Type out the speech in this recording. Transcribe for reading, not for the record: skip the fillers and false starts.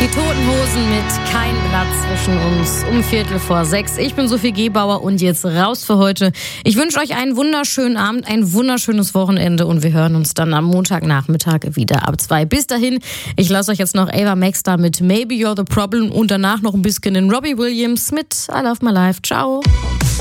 Die Toten Hosen mit Kein Blatt zwischen uns um 5:45. Ich bin Sophie Gebauer und jetzt raus für heute. Ich wünsche euch einen wunderschönen Abend, ein wunderschönes Wochenende und wir hören uns dann am Montagnachmittag wieder ab 2. Bis dahin, ich lasse euch jetzt noch Ava Max da mit Maybe You're the Problem und danach noch ein bisschen den Robbie Williams mit I Love My Life. Ciao.